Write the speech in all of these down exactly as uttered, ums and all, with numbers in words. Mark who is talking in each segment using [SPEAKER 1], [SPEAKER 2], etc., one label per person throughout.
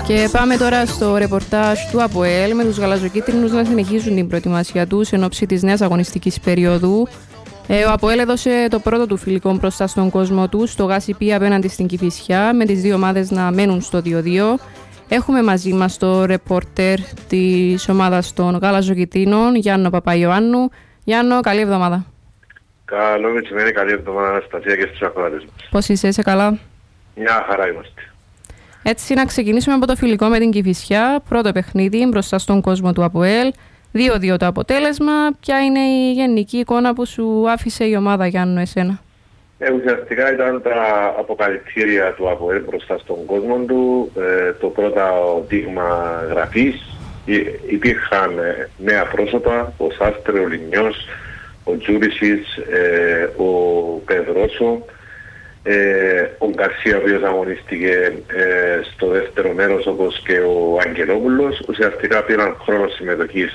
[SPEAKER 1] Και πάμε τώρα στο ρεπορτάζ του ΑΠΟΕΛ με τους γαλαζοκίτρινους να συνεχίζουν την προετοιμασία τους εν ώψη της νέας αγωνιστικής περίοδου. Ε, ο ΑΠΟΕΛ έδωσε το πρώτο του φιλικό μπροστά στον κόσμο του στο ΓΑΣΥΠΗ απέναντι στην Κηφισιά, με τις δύο ομάδες να μένουν στο δύο δύο. Έχουμε μαζί μας το ρεπόρτερ της ομάδας των γαλαζοκιτρίνων, Γιάννο Παπαϊωάννου. Γιάννο, καλή εβδομάδα.
[SPEAKER 2] Καλό μεσημέρι, καλή εβδομάδα Αναστασία και στους ακροατές μας.
[SPEAKER 1] Πώς είσαι, είσαι καλά?
[SPEAKER 2] Μια χαρά είμαστε.
[SPEAKER 1] Έτσι, να ξεκινήσουμε από το φιλικό με την Κηφισιά. Πρώτο παιχνίδι μπροστά στον κόσμο του ΑΠΟΕΛ. δύο δύο το αποτέλεσμα. Ποια είναι η γενική εικόνα που σου άφησε η ομάδα, Γιάννο, εσένα?
[SPEAKER 2] Ε, ουσιαστικά ήταν τα αποκαλυπτήρια του ΑΠΟΕΛ μπροστά στον κόσμο του. Ε, το πρώτο δείγμα γραφής. Υ- υπήρχαν ε, νέα πρόσωπα, ο Σάστρε, ο Λινιός, ο Τζούρισιτς, ε, ο Πεδρόσο, ε, ο Γκαρσία, ο οποίος αγωνίστηκε ε, στο δεύτερο μέρος, όπως και ο Αγγελόπουλος. Ουσιαστικά πήραν χρόνο συμμετοχής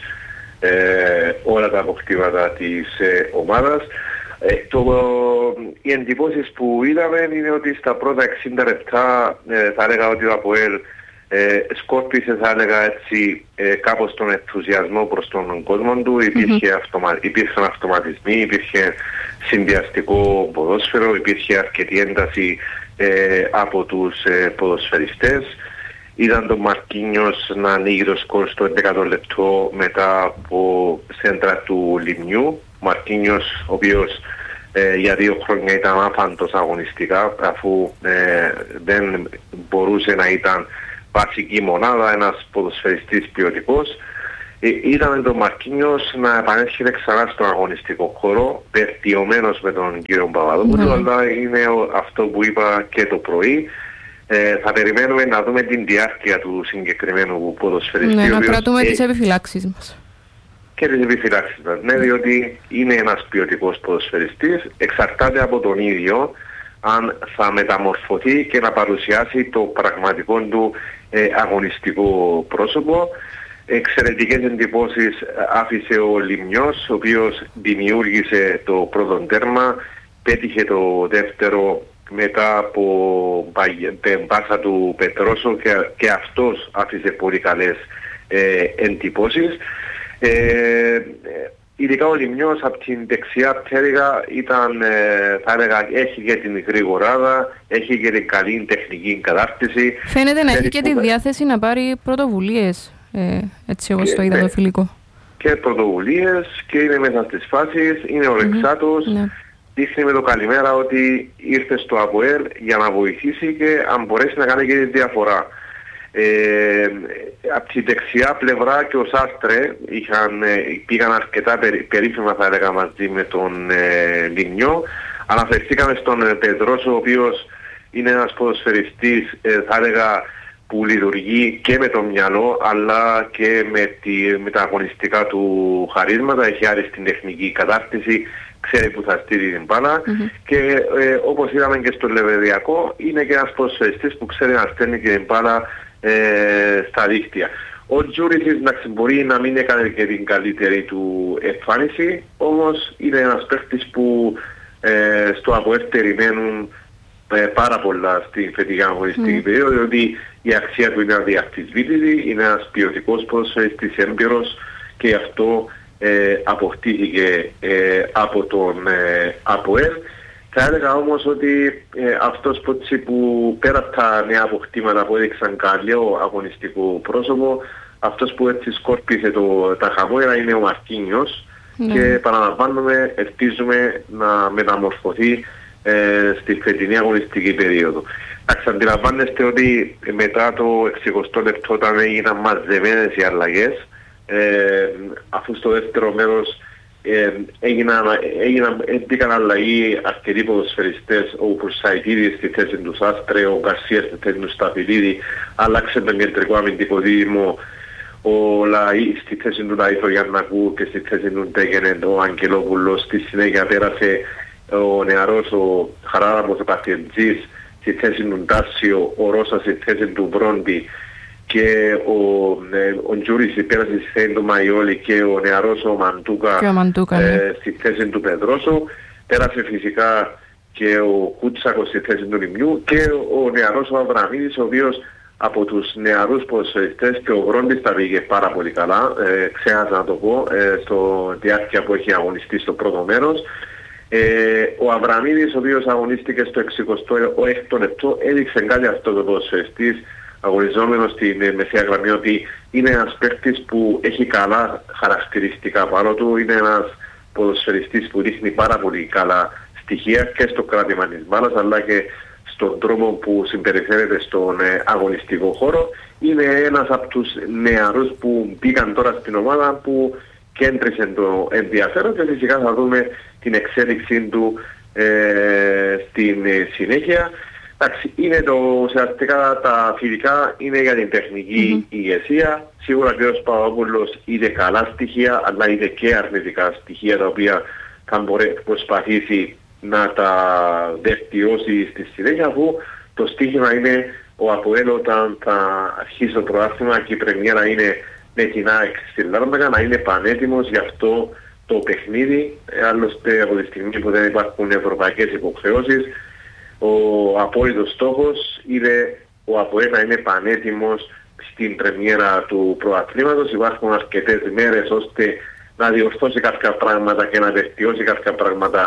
[SPEAKER 2] ε, όλα τα αποκτήματα της ε, ομάδας. Ε, το, οι εντυπώσεις που είδαμε είναι ότι στα πρώτα εξήντα λεπτά ε, θα έλεγα ότι ο ΑΠΟΕΛ ε, σκόρπισε, θα έλεγα έτσι, ε, κάπως τον ενθουσιασμό προς τον κόσμο του. Υπήρχε mm-hmm. αυτομα, υπήρχαν αυτοματισμοί, υπήρχε συνδυαστικό ποδόσφαιρο, υπήρχε αρκετή ένταση ε, από τους ε, ποδοσφαιριστές. Είδαν τον Μαρκίνιος να ανοίγει το σκορ στο έντεκατο λεπτό μετά από σέντρα του Λιμιού. Μαρκίνιος, ο οποίος ε, για δύο χρόνια ήταν άφαντος αγωνιστικά, αφού ε, δεν μπορούσε να ήταν βασική μονάδα, ένας ποδοσφαιριστής ποιοτικός. Ε, είδαμε τον Μαρκίνιος να επανέρχεται ξανά στον αγωνιστικό χώρο, βελτιωμένος με τον κύριο Παπαδόπουλο, mm. αλλά είναι ο, αυτό που είπα και το πρωί. Ε, θα περιμένουμε να δούμε την διάρκεια του συγκεκριμένου ποδοσφαιριστή.
[SPEAKER 1] Ναι, να κρατούμε ε, τις επιφυλάξεις μας.
[SPEAKER 2] Και τις επιφυλάξεις μας. Ναι, διότι είναι ένας ποιοτικός ποδοσφαιριστής, εξαρτάται από τον ίδιο αν θα μεταμορφωθεί και να παρουσιάσει το πραγματικό του ε, αγωνιστικό πρόσωπο. Εξαιρετικές εντυπώσεις άφησε ο Λιμιός, ο οποίος δημιούργησε το πρώτο τέρμα, πέτυχε το δεύτερο μετά από την πάσα του Πετρόσο και, και αυτός άφησε πολύ καλές ε, εντυπώσεις. Ε, ειδικά ο Λιμιός από την δεξιά πτέρυγα ήταν, ε, θα έλεγα, έχει και την γρηγοράδα, έχει και την καλή τεχνική κατάρτιση.
[SPEAKER 1] Φαίνεται να έχει και τη διάθεση να πάρει πρωτοβουλίες, ε, έτσι όπως και, το είδα ναι, το φιλικό.
[SPEAKER 2] Και πρωτοβουλίες και είναι μέσα στις φάσεις, είναι ορεξάτος. Mm-hmm, ναι. Δείχνει με το καλημέρα ότι ήρθε στο ΑΠΟΕΛ για να βοηθήσει και αν μπορέσει να κάνει και τη διαφορά. Ε, από τη δεξιά πλευρά και ο Σάστρε είχαν, πήγαν αρκετά περί, περίφημα, θα έλεγα, μαζί με τον ε, Λιμιό. Αναφερθήκαμε στον ε, Πεδρόσο, ο οποίος είναι ένας ποδοσφαιριστής, ε, θα έλεγα, που λειτουργεί και με το μυαλό αλλά και με, τη, με τα αγωνιστικά του χαρίσματα. Έχει άριστη τεχνική κατάρτιση, ξέρει που θα στείλει την μπάλα mm-hmm. και ε, όπως είδαμε και στο Λεβεδιακό, είναι και ένας ποδοσφαιριστής που ξέρει να στέλνει και την μπάλα ε, στα δίκτυα. Ο Τζούρισιτς μπορεί να μην έκανε και την καλύτερη του εμφάνιση, όμως είναι ένας παίκτης που ε, στο ΑΠΟΕΛ περιμένουν ε, πάρα πολλά στην φετική αγωνιστική mm. περίοδο, διότι η αξία του είναι αδιαφυσβήτητη, είναι ένας ποιοτικός ποδοσφαιριστής έμπειρος και γι' αυτό ε, αποκτήθηκε ε, από τον ε, ΑΠΟΕΛ. Θα έλεγα όμως ότι ε, αυτός που πέρα από τα νέα αποκτήματα που έδειξαν καλό αγωνιστικό πρόσωπο, αυτός που έτσι σκόρπισε το, τα χαμόγελα είναι ο Μαρκίνιος mm. και παραλαμβάνουμε, ελπίζουμε να μεταμορφωθεί ε, στη φετινή αγωνιστική περίοδο. Αντιλαμβάνεστε ότι μετά το εξηκοστό λεπτό όταν έγιναν μαζεμένες οι αλλαγές, ε, αφού στο δεύτερο μέρος ε, έγιναν, έγιναν, έμπηκαν αλλαγή αρκετοί ποδοσφαιριστές, ο Πουρσαϊτίδης στη θέση του Σάστρε, ο Γκαρσία στη θέση του Σταφυλίδη, άλλαξε τον κεντρικό αμυντικό δίδυμο ο Λαΐ στη θέση του Λαΐθο Γιαννακού και στη θέση του Ντέγενεν ο Αγγελόπουλος. Στη συνέχεια πέρασε ο νεαρός ο Χαράραμος ο Παθιεντζής στη θέση του Ντάσιο, ο Ρώσα στη θέση του Μπρόντι και ο, ε, ο Τζούρις πέρασε στη θέση του Μαϊόλη και ο νεαρός ο Μαντούκα,
[SPEAKER 1] ο Μαντούκα ναι.
[SPEAKER 2] ε, στη θέση του Πεδρόσο. Πέρασε φυσικά και ο Κούτσακος στη θέση του Λιμιού και ο, ο νεαρός ο Αβραμίδης, ο οποίος από τους νεαρούς ποδοσφαιριστές και ο Γρόντις τα πήγε πάρα πολύ καλά, ε, ξέχασα να το πω, ε, στο διάρκεια που έχει αγωνιστεί στο πρώτο μέρος. Ε, ο Αβραμίδης, ο οποίος αγωνίστηκε στο εξηκοστό έκτο λεπτό, έδειξε κάτι αυτό το ποδοσφαιριστής αγωνιζόμενος στην ε, μεσαία γραμμή, ότι είναι ένας παίκτης που έχει καλά χαρακτηριστικά πάνω του, είναι ένας ποδοσφαιριστής που δείχνει πάρα πολύ καλά στοιχεία και στο κράτημα της μπάλας αλλά και στον τρόπο που συμπεριφέρεται στον ε, αγωνιστικό χώρο. Είναι ένας από τους νεαρούς που μπήκαν τώρα στην ομάδα που κέντρισε το ενδιαφέρον και φυσικά θα δούμε την εξέλιξή του ε, στην ε, συνέχεια. Εντάξει, είναι το, ουσιαστικά τα φιλικά είναι για την τεχνική mm-hmm. ηγεσία. Σίγουρα ο κ. Παπαδόπουλος είδε καλά στοιχεία αλλά είδε και αρνητικά στοιχεία τα οποία θα μπορεί προσπαθήσει να τα βελτιώσει στη συνέχεια, αφού το στοίχημα είναι ο ΑΠΟΕΛ όταν θα αρχίσει το πρωτάθλημα και η πρεμιέρα είναι με την ΑΕΚ στην Λάρνακα να είναι πανέτοιμος γι' αυτό το παιχνίδι. Άλλωστε από τη στιγμή που δεν υπάρχουν ευρωπαϊκές υποχρεώσεις, ο απόλυτος στόχος είναι ο ΑΠΟΕΛ να είναι πανέτοιμος στην πρεμιέρα του πρωταθλήματος. Υπάρχουν αρκετές μέρες ώστε να διορθώσει κάποια πράγματα και να βελτιώσει κάποια πράγματα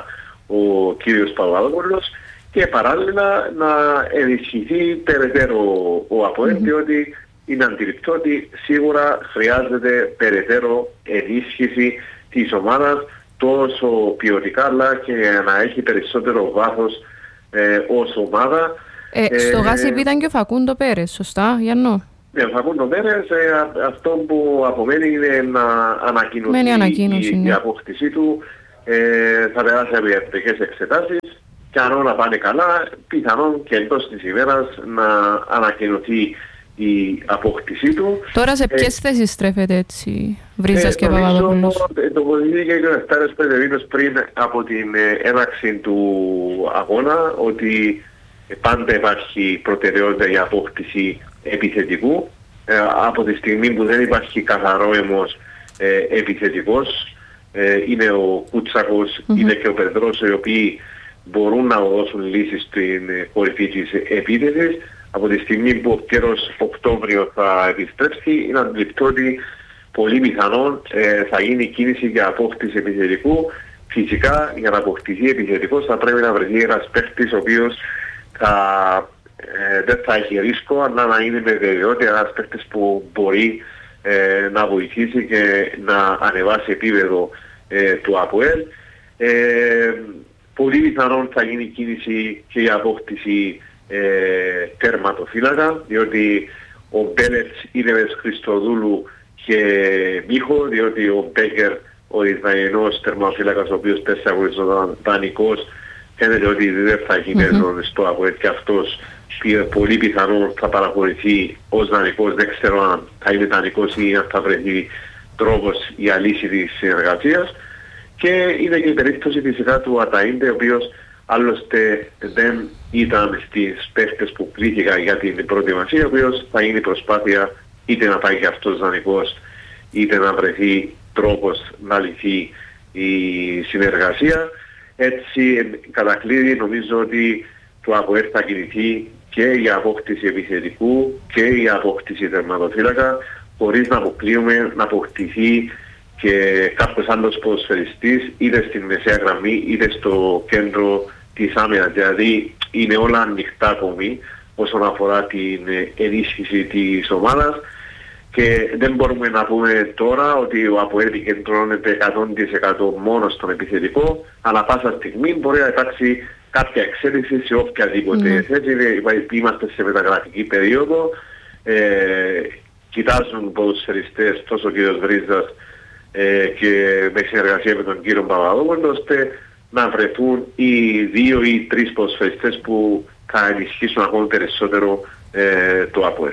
[SPEAKER 2] ο κύριος Παπαδόπουλος και παράλληλα να ενισχυθεί περαιτέρω ο ΑΠΟΕΛ, mm-hmm. διότι είναι αντιληπτό ότι σίγουρα χρειάζεται περαιτέρω ενίσχυση της ομάδας τόσο ποιοτικά αλλά και να έχει περισσότερο βάθος ε, ως ομάδα.
[SPEAKER 1] Ε, ε, στο Γάσιπ ήταν και ο Φακούντο Πέρες, σωστά Γιάννο?
[SPEAKER 2] Ναι, ο Φακούντο Πέρες, ε, αυτό που απομένει είναι να ανακοινωθεί η, η απόκτησή του. Ε, θα περάσει από ιατρικές εξετάσεις και αν όλα πάνε καλά, πιθανόν και εντός της ημέρας να ανακοινωθεί η απόκτησή του.
[SPEAKER 1] Τώρα σε ποιες ε, θέσεις στρέφεται έτσι Βρίζας ε, και Παπαδόπουλος?
[SPEAKER 2] Το αποδείχθηκε και ο Νεκτάριος Πετρεβίνος πριν από την έναρξη του αγώνα ότι πάντα υπάρχει προτεραιότητα για απόκτηση επιθετικού. Ε, από τη στιγμή που δεν υπάρχει καθαρό αιμός ε, επιθετικός, είναι ο Κούτσακος, mm-hmm. είναι και ο Πετρός, οι οποίοι μπορούν να δώσουν λύσεις στην κορυφή της επίθεσης. Από τη στιγμή που ο καιρός Οκτώβριο θα επιστρέψει, είναι αντιληπτό ότι πολύ πιθανόν ε, θα γίνει κίνηση για απόκτηση επιθετικού. Φυσικά για να αποκτηθεί επιθετικός θα πρέπει να βρεθεί ένας παίκτης ο οποίος θα, ε, δεν θα έχει ρίσκο αλλά να είναι με βεβαιότητα ένας παίκτης που μπορεί ε, να βοηθήσει και να ανεβάσει επίπεδο ε, του ΑΠΟΕΛ. Ε, πολύ πιθανόν θα γίνει κίνηση και για απόκτηση ε, τερματοφύλακα, διότι ο Μπέλετς είναι με Χριστοδούλου και Μίχο, διότι ο Μπέκερ, ο Ισραηλινός τερματοφύλακας, ο οποίος πέσει αγωνιστός δανεικός, φαίνεται ότι δεν θα έχει μέλλον στο ΑΠΟΕΛ και αυτός πολύ πιθανόν θα παραχωρηθεί ως δανεικός. Δεν ξέρω αν θα είναι δανεικός ή αν θα βρεθεί τρόπος για λύση της συνεργασίας. Και είναι και η περίπτωση φυσικά του Αταΐντε, ο οποίος άλλωστε δεν ήταν στις παίχτες που κλήθηκαν για την προετοιμασία, ο οποίος θα γίνει προσπάθεια είτε να πάει και αυτός δανεικός είτε να βρεθεί τρόπος να λυθεί η συνεργασία. Έτσι κατακλείδη νομίζω ότι το ΑΠΟΕΛ θα κινηθεί και για απόκτηση επιθετικού και για απόκτηση τερματοφύλακα, χωρίς να αποκλείουμε να αποκτηθεί και κάποιος άλλος ποδοσφαιριστής είτε στην μεσαία γραμμή είτε στο κέντρο της άμυνας. Δηλαδή είναι όλα ανοιχτά ακόμη όσον αφορά την ενίσχυση της ομάδας και δεν μπορούμε να πούμε τώρα ότι ο ΑΠΟΕΛ επικεντρώνεται εκατό τοις εκατό μόνο στον επιθετικό, αλλά πάσα στιγμή μπορεί να υπάρξει κάποια εξέλιξη σε οποιαδήποτε mm. θέση. Είμαστε σε μεταγραφική περίοδο, ε, κοιτάζουν ποδοσφαιριστές τόσο ο κύριος Βρίζας ε, και με συνεργασία με τον κύριο Παπαδόπουλο, ώστε να βρεθούν οι δύο ή τρεις ποδοσφαιριστές που θα ενισχύσουν ακόμη περισσότερο ε, το ΑΠΟΕΛ.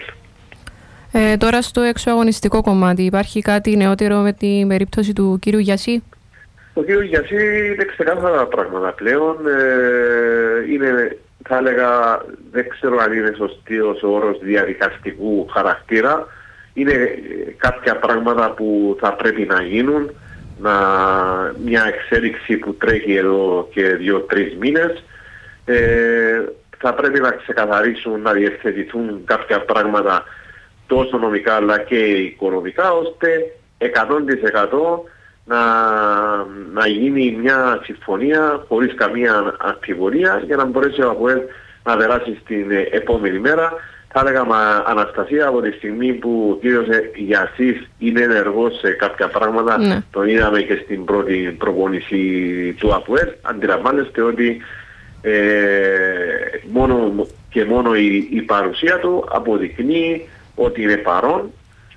[SPEAKER 1] Ε, τώρα στο εξωαγωνιστικό κομμάτι υπάρχει κάτι νεότερο με την περίπτωση του κύριου Γιασί?
[SPEAKER 2] Ο κύριος Γιασί είναι ξεκάθαρα πράγματα πλέον. Ε, είναι, θα έλεγα, δεν ξέρω αν είναι σωστός ο όρος διαδικαστικού χαρακτήρα. Είναι κάποια πράγματα που θα πρέπει να γίνουν. Να, μια εξέλιξη που τρέχει εδώ και δύο-τρεις μήνες. Ε, θα πρέπει να ξεκαθαρίσουν, να διευθετηθούν κάποια πράγματα τόσο νομικά αλλά και οικονομικά, ώστε εκατό τοις εκατό να, να γίνει μια συμφωνία χωρίς καμία αμφιβολία για να μπορέσει ο ΑΠΟΕΛ να περάσει στην επόμενη μέρα. Θα έλεγα, μα, Αναστασία, από τη στιγμή που ο κύριος Γιασής είναι ενεργός σε κάποια πράγματα, ναι. τον είδαμε και στην πρώτη προπόνηση του ΑΠΟΕΛ, αντιλαμβάνεστε ότι ε, μόνο και μόνο η, η παρουσία του αποδεικνύει ότι είναι παρόν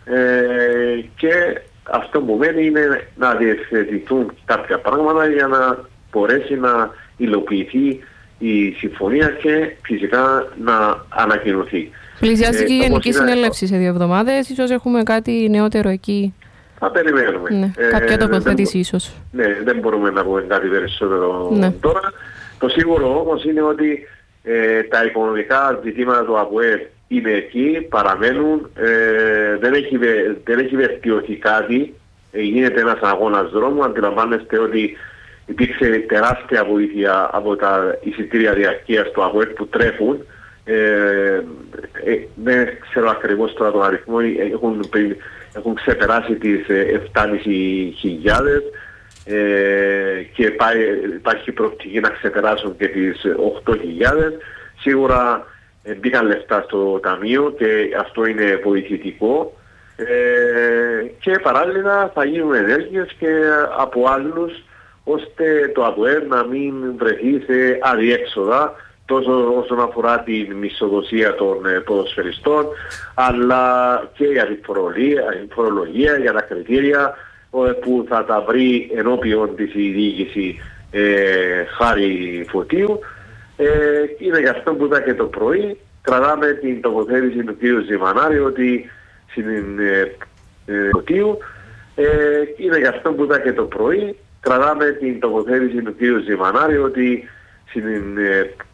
[SPEAKER 2] ε, και αυτό που μένει είναι να διευθετηθούν κάποια πράγματα για να μπορέσει να υλοποιηθεί η συμφωνία και φυσικά να ανακοινωθεί.
[SPEAKER 1] Πλησιάζει και η Γενική Συνέλευση σε δύο εβδομάδες. Ίσως έχουμε κάτι νεότερο εκεί.
[SPEAKER 2] Θα περιμένουμε.
[SPEAKER 1] Ναι, ε, κάποια τοποθέτηση ίσως.
[SPEAKER 2] Ναι, δεν μπορούμε να πούμε κάτι περισσότερο ναι. τώρα. Το σίγουρο όμως είναι ότι ε, τα οικονομικά ζητήματα του ΑΠΟΕΛ είναι εκεί, παραμένουν. Ε, δεν, έχει, δεν έχει βελτιωθεί κάτι. Ε, γίνεται ένας αγώνας δρόμου. Αντιλαμβάνεστε ότι υπήρξε τεράστια βοήθεια από τα εισιτήρια διαρκείας του ΑΠΟΕΛ που τρέχουν. Ε, ε, δεν ξέρω ακριβώς τώρα τον αριθμό, έχουν, έχουν ξεπεράσει τις επτά χιλιάδες ε, και πάει, υπάρχει προοπτική να ξεπεράσουν και τις οκτώ χιλιάδες. Σίγουρα ε, μπήκαν λεφτά στο ταμείο και αυτό είναι βοηθητικό ε, και παράλληλα θα γίνουν ενέργειες και από άλλους ώστε το ΑΠΟΕΛ να μην βρεθεί σε αδιέξοδα τόσο όσον αφορά την μισθοδοσία των ε, ποδοσφαιριστών, αλλά και για την φορολογία, φορολογία για τα κριτήρια ε, που θα τα βρει ενώπιον της η διοίκηση ε, Χάρη Φωτίου. Ε, είναι γι' αυτό που είδα και το πρωί. Κρατάμε την τοποθέτηση του κ. Ζημανάρη ότι στην ε, ε, Φωτίου. Ε, είναι γι' αυτό που είδα και το πρωί. Κρατάμε την τοποθέτηση του κ. Ζημανάρη ότι στην ε,